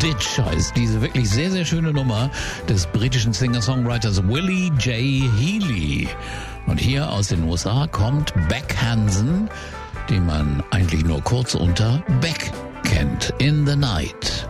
Ditch heißt diese wirklich sehr, sehr schöne Nummer des britischen Singer-Songwriters Willie J. Healy. Und hier aus den USA kommt Beck Hansen, den man eigentlich nur kurz unter Beck kennt. In the Night.